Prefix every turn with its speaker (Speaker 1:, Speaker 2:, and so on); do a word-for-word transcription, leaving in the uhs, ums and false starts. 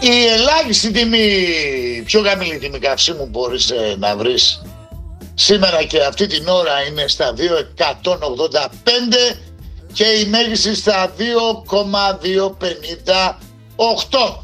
Speaker 1: Η ελάχιστη τιμή, πιο χαμηλή τιμή καυσίμου μπορείς ε, να βρεις σήμερα και αυτή την ώρα είναι στα δύο εκατόν ογδόντα πέντε και η μέγιστη στα δύο κόμμα διακόσια πενήντα οκτώ.